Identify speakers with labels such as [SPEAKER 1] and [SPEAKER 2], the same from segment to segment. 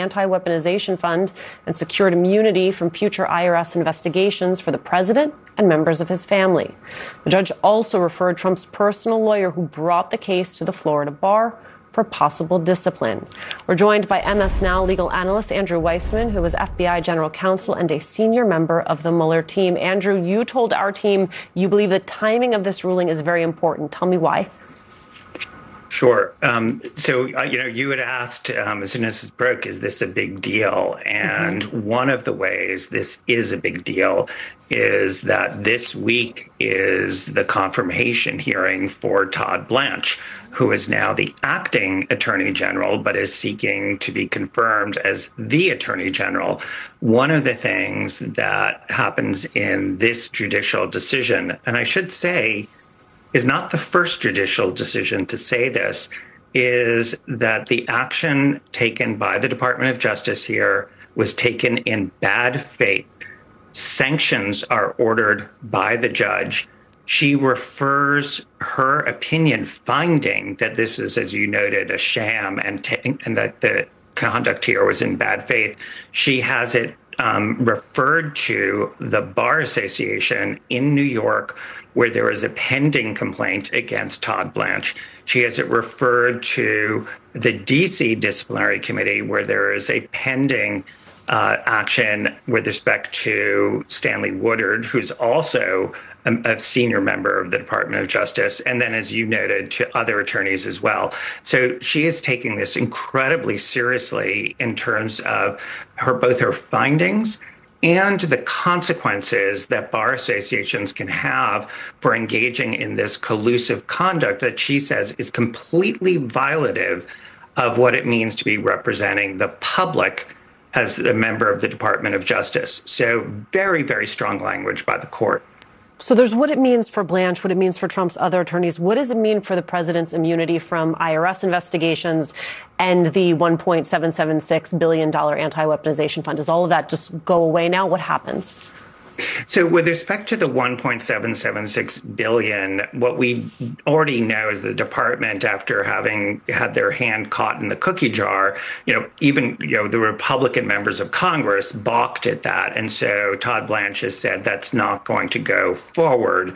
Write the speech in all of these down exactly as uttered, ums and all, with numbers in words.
[SPEAKER 1] Anti-Weaponization Fund and secured immunity from future I R S investigations for the president and members of his family. The judge also referred Trump's personal lawyer who brought the case to the Florida bar for possible discipline. We're joined by M S Now legal analyst Andrew Weissmann, who was F B I general counsel and a senior member of the Mueller team. Andrew, you told our team you believe the timing of this ruling is very important. Tell me why.
[SPEAKER 2] Sure. Um, so, uh, you know, you had asked um, as soon as it broke, is this a big deal? And mm-hmm. one of the ways this is a big deal is that this week is the confirmation hearing for Todd Blanche, who is now the acting attorney general, but is seeking to be confirmed as the attorney general. One of the things that happens in this judicial decision, and I should say, is not the first judicial decision to say this, is that the action taken by the Department of Justice here was taken in bad faith. Sanctions are ordered by the judge. She refers her opinion finding that this is, as you noted, a sham and, t- and that the conduct here was in bad faith. She has it um, referred to the Bar Association in New York, where there is a pending complaint against Todd Blanche. She has it referred to the D C Disciplinary Committee, where there is a pending uh, action with respect to Stanley Woodard, who's also a, a senior member of the Department of Justice, and then, as you noted, to other attorneys as well. So she is taking this incredibly seriously in terms of her both her findings and the consequences that bar associations can have for engaging in this collusive conduct that she says is completely violative of what it means to be representing the public as a member of the Department of Justice. So very, very strong language by the court.
[SPEAKER 1] So there's what it means for Blanche, what it means for Trump's other attorneys. What does it mean for the president's immunity from I R S investigations and the one point seven seven six billion dollars anti-weaponization fund? Does all of that just go away now? What happens?
[SPEAKER 2] So with respect to the one point seven seven six billion dollars, what we already know is the department, after having had their hand caught in the cookie jar, you know, even, you know, the Republican members of Congress balked at that. And so Todd Blanche has said that's not going to go forward.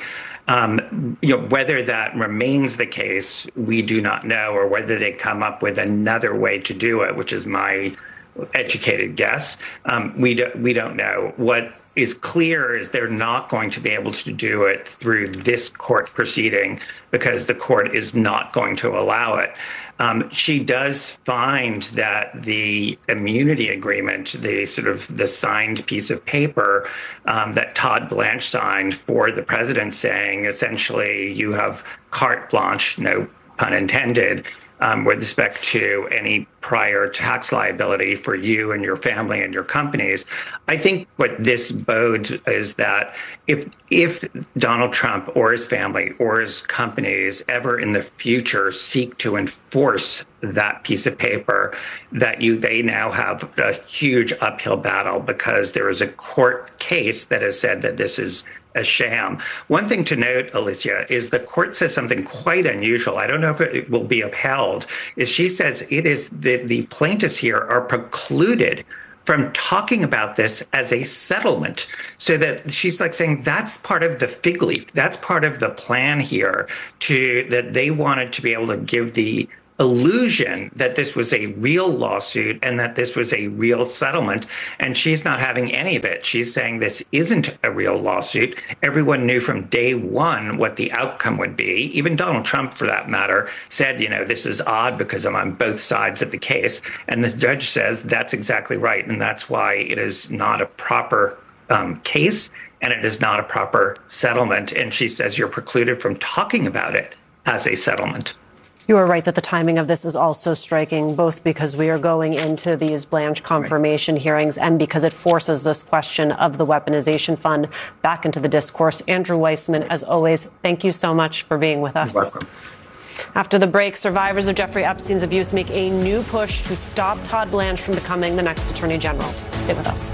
[SPEAKER 2] Um, you know, whether that remains the case, we do not know, or whether they come up with another way to do it, which is my educated guess. Um, we, do, we don't know. What is clear is they're not going to be able to do it through this court proceeding because the court is not going to allow it. Um, she does find that the immunity agreement, the sort of the signed piece of paper um, that Todd Blanche signed for the president, saying essentially you have carte blanche, no pun intended, Um, with respect to any prior tax liability for you and your family and your companies. I think what this bodes is that if if Donald Trump or his family or his companies ever in the future seek to enforce that piece of paper, that you they now have a huge uphill battle because there is a court case that has said that this is a sham. One thing to note, Alicia, is the court says something quite unusual. I don't know if it will be upheld. Is she says it is the, the plaintiffs here are precluded from talking about this as a settlement. So that she's like saying that's part of the fig leaf. That's part of the plan here, to that they wanted to be able to give the illusion that this was a real lawsuit and that this was a real settlement. And she's not having any of it. She's saying this isn't a real lawsuit. Everyone knew from day one what the outcome would be. Even Donald Trump, for that matter, said, you know, this is odd because I'm on both sides of the case. And the judge says that's exactly right. And that's why it is not a proper um, case and it is not a proper settlement. And she says you're precluded from talking about it as a settlement.
[SPEAKER 1] You are right that the timing of this is also striking, both because we are going into these Blanche confirmation right. hearings and because it forces this question of the weaponization fund back into the discourse. Andrew Weissmann, as always, thank you so much for being with us.
[SPEAKER 2] You're welcome.
[SPEAKER 1] After the break, survivors of Jeffrey Epstein's abuse make a new push to stop Todd Blanche from becoming the next attorney general. Stay with us.